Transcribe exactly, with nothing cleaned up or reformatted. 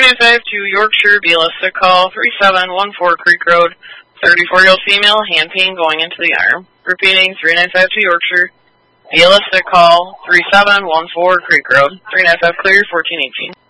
nine five two Yorkshire, B L S sick call, three seven one four Creek Road, thirty-four-year-old female, hand pain going into the arm. Repeating, three nine five two Yorkshire, B L S sick call, three seven one four Creek Road, three nine five clear, fourteen eighteen.